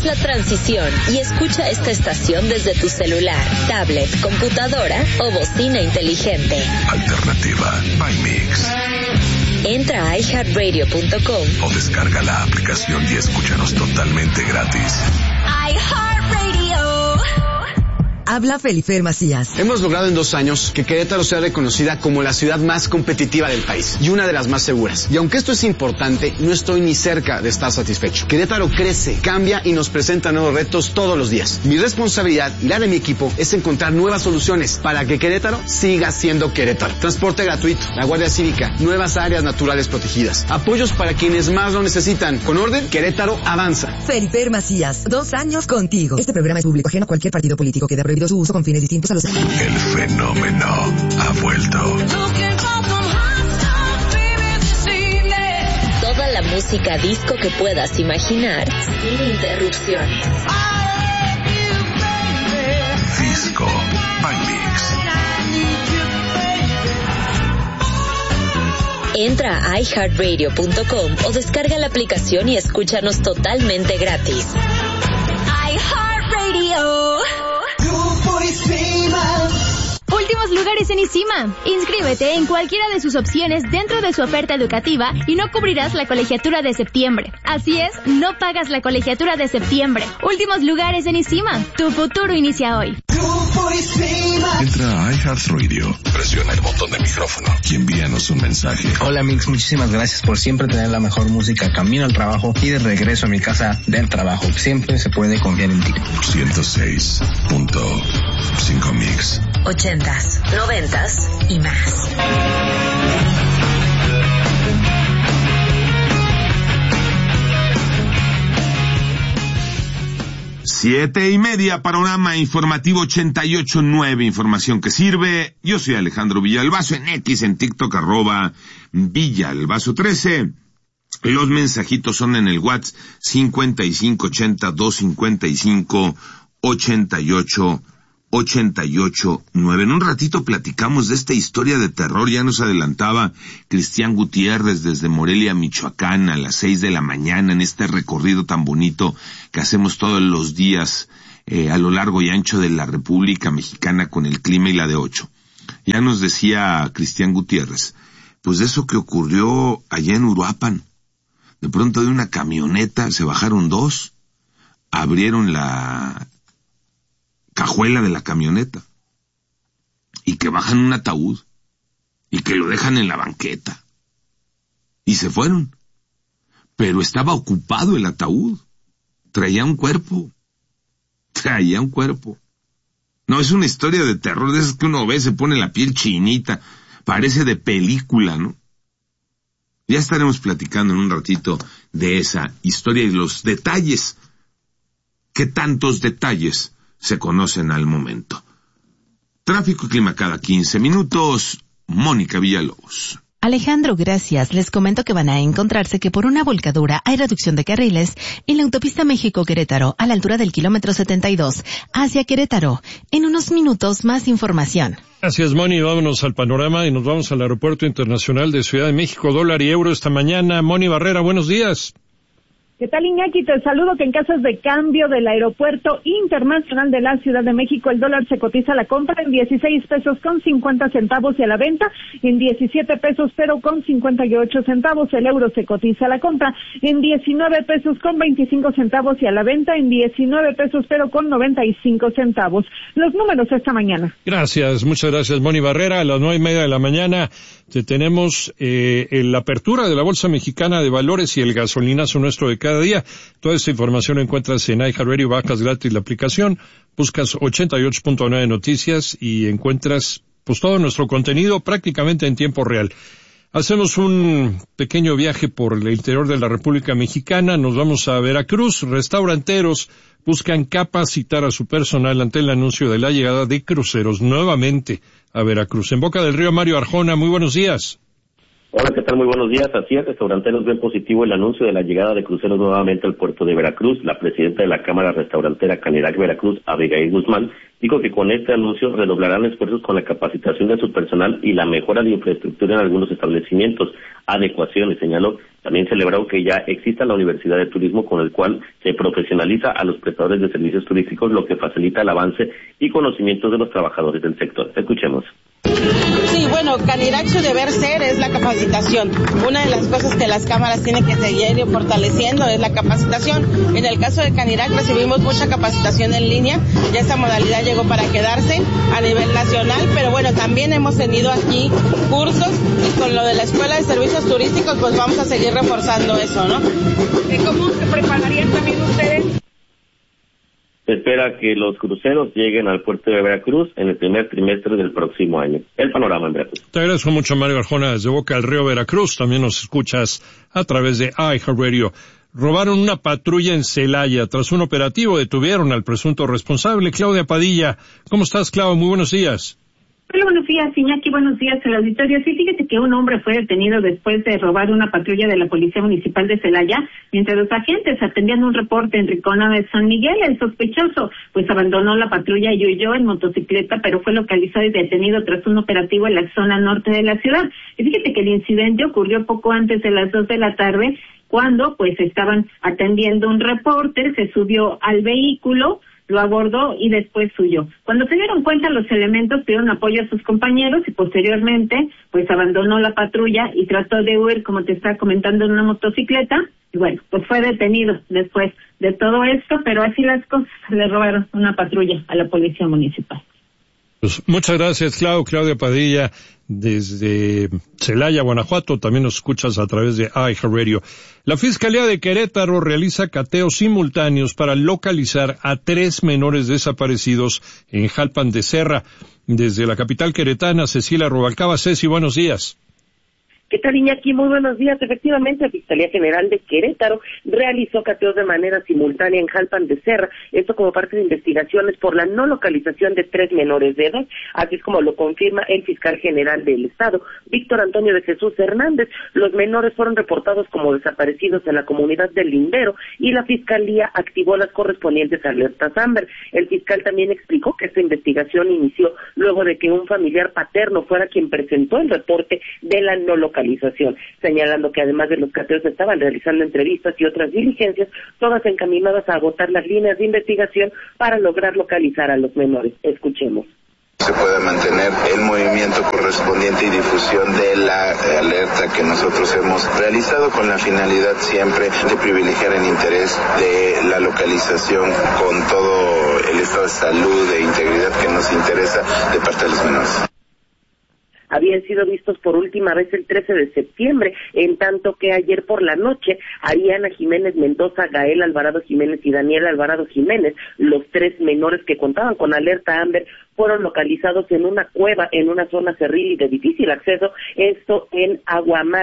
la transición y escucha esta estación desde tu celular, tablet, computadora o bocina inteligente. Alternativa by Mix. Entra a iHeartRadio.com o descarga la aplicación y escúchanos totalmente gratis. iHeartRadio. Habla Felifer Macías. Hemos logrado en 2 años que Querétaro sea reconocida como la ciudad más competitiva del país y una de las más seguras. Y aunque esto es importante, no estoy ni cerca de estar satisfecho. Querétaro crece, cambia y nos presenta nuevos retos todos los días. Mi responsabilidad y la de mi equipo es encontrar nuevas soluciones para que Querétaro siga siendo Querétaro. Transporte gratuito, la Guardia Cívica, nuevas áreas naturales protegidas, apoyos para quienes más lo necesitan. Con orden, Querétaro avanza. Felifer Macías, 2 años contigo. Este programa es público ajeno a cualquier partido político. Queda prohibido su uso con fines distintos a los... El fenómeno ha vuelto. Toda la música disco que puedas imaginar sin interrupciones. Disco by Mix. Entra a iHeartRadio.com o descarga la aplicación y escúchanos totalmente gratis. iHeartRadio. Últimos lugares en ICIMA. Inscríbete en cualquiera de sus opciones dentro de su oferta educativa y no cubrirás la colegiatura de septiembre. Así es, no pagas la colegiatura de septiembre. Últimos lugares en ICIMA. Tu futuro inicia hoy. Entra a iHeartRadio, presiona el botón de micrófono y envíanos un mensaje. Hola Mix, muchísimas gracias por siempre tener la mejor música camino al trabajo y de regreso a mi casa del trabajo. Siempre se puede confiar en ti. 106.5 Mix. 80s, 90s y más. Siete y media, panorama informativo 88.9, información que sirve. Yo soy Alejandro Villalbazo, en X, en TikTok, @Villalbazo13. Los mensajitos son en el WhatsApp 5580-255-88-9. En un ratito platicamos de esta historia de terror. Ya nos adelantaba Cristian Gutiérrez desde Morelia, Michoacán, a las 6 de la mañana, en este recorrido tan bonito que hacemos todos los días a lo largo y ancho de la República Mexicana con el clima y la de 8. Ya nos decía Cristian Gutiérrez, pues de eso que ocurrió allá en Uruapan. De pronto de una camioneta se bajaron 2, abrieron la cajuela de la camioneta y que bajan un ataúd y que lo dejan en la banqueta y se fueron, pero estaba ocupado el ataúd, traía un cuerpo. No, es una historia de terror de esas que uno ve, se pone la piel chinita, parece de película, ¿no? Ya estaremos platicando en un ratito de esa historia y los detalles. ¿Qué tantos detalles se conocen al momento? Tráfico y clima cada 15 minutos. Mónica Villalobos. Alejandro, gracias. Les comento que van a encontrarse que por una volcadura hay reducción de carriles en la autopista México-Querétaro a la altura del kilómetro 72 hacia Querétaro. En unos minutos más información. Gracias, Moni. Vámonos al panorama y nos vamos al Aeropuerto Internacional de Ciudad de México. Dólar y euro esta mañana. Moni Barrera, buenos días. ¿Qué tal, Iñaki? Te saludo. Que en casas de cambio del Aeropuerto Internacional de la Ciudad de México, el dólar se cotiza a la compra en 16 pesos con 50 centavos y a la venta en 17 pesos pero con 58 centavos. El euro se cotiza a la compra en 19 pesos con 25 centavos y a la venta en 19 pesos pero con 95 centavos. Los números esta mañana. Gracias, muchas gracias, Moni Barrera. A las 9:30 de la mañana tenemos la apertura de la Bolsa Mexicana de Valores y el gasolinazo nuestro de cada día. Toda esta información la encuentras en iHeartRadio, bajas gratis la aplicación, buscas 88.9 Noticias y encuentras pues todo nuestro contenido prácticamente en tiempo real. Hacemos un pequeño viaje por el interior de la República Mexicana, nos vamos a Veracruz. Restauranteros buscan capacitar a su personal ante el anuncio de la llegada de cruceros nuevamente a Veracruz. En Boca del Río, Mario Arjona, muy buenos días. Hola, ¿qué tal? Muy buenos días. Así es, restauranteros ven positivo el anuncio de la llegada de cruceros nuevamente al puerto de Veracruz. La presidenta de la Cámara Restaurantera Canirac Veracruz, Abigail Guzmán, dijo que con este anuncio redoblarán esfuerzos con la capacitación de su personal y la mejora de infraestructura en algunos establecimientos, adecuaciones, señaló. También celebró que ya exista la Universidad de Turismo, con el cual se profesionaliza a los prestadores de servicios turísticos, lo que facilita el avance y conocimiento de los trabajadores del sector. Escuchemos. Sí, bueno, Canirac, su deber ser es la capacitación. Una de las cosas que las cámaras tienen que seguir fortaleciendo es la capacitación. En el caso de Canirac recibimos mucha capacitación en línea, ya esta modalidad llegó para quedarse a nivel nacional, pero bueno, también hemos tenido aquí cursos y con lo de la Escuela de Servicios Turísticos pues vamos a seguir reforzando eso, ¿no? ¿Cómo se prepararían también ustedes? Se espera que los cruceros lleguen al puerto de Veracruz en el primer trimestre del próximo año. El panorama en Veracruz. Te agradezco mucho, Mario Arjona, desde Boca del Río, Veracruz. También nos escuchas a través de iHeartRadio. Robaron una patrulla en Celaya. Tras un operativo detuvieron al presunto responsable, Claudia Padilla. ¿Cómo estás, Claudia? Muy buenos días. Hola, buenos días, Iñaki, buenos días al auditorio. Sí, fíjate que un hombre fue detenido después de robar una patrulla de la Policía Municipal de Celaya, mientras los agentes atendían un reporte en Ricona de San Miguel. El sospechoso pues abandonó la patrulla y huyó en motocicleta, pero fue localizado y detenido tras un operativo en la zona norte de la ciudad. Y fíjate que el incidente ocurrió poco antes de las 2 de la tarde, cuando pues estaban atendiendo un reporte, se subió al vehículo, lo abordó y después huyó. Cuando se dieron cuenta, los elementos pidieron apoyo a sus compañeros y posteriormente pues abandonó la patrulla y trató de huir, como te estaba comentando, en una motocicleta. Y bueno, pues fue detenido después de todo esto, pero así las cosas, le robaron una patrulla a la Policía Municipal. Pues muchas gracias, Claudia Padilla, desde Celaya, Guanajuato. También nos escuchas a través de iHeartRadio. La Fiscalía de Querétaro realiza cateos simultáneos para localizar a 3 menores desaparecidos en Jalpan de Serra. Desde la capital queretana, Cecilia Rubalcaba. Ceci, buenos días. ¿Qué tal, Iñaki? Muy buenos días. Efectivamente, la Fiscalía General de Querétaro realizó cateos de manera simultánea en Jalpan de Serra, esto como parte de investigaciones por la no localización de 3 menores de edad, así es como lo confirma el fiscal general del Estado, Víctor Antonio de Jesús Hernández. Los menores fueron reportados como desaparecidos en la comunidad del Lindero y la Fiscalía activó las correspondientes alertas Amber. El fiscal también explicó que esta investigación inició luego de que un familiar paterno fuera quien presentó el reporte de la no localización, señalando que además de los cateos se estaban realizando entrevistas y otras diligencias, todas encaminadas a agotar las líneas de investigación para lograr localizar a los menores. Escuchemos. Se pueda mantener el movimiento correspondiente y difusión de la alerta que nosotros hemos realizado con la finalidad siempre de privilegiar el interés de la localización con todo el estado de salud e integridad que nos interesa de parte de los menores. Habían sido vistos por última vez el 13 de septiembre, en tanto que ayer por la noche, Ariana Jiménez Mendoza, Gael Alvarado Jiménez y Daniel Alvarado Jiménez, los 3 menores que contaban con alerta Amber, fueron localizados en una cueva en una zona cerril y de difícil acceso, esto en Aguamar.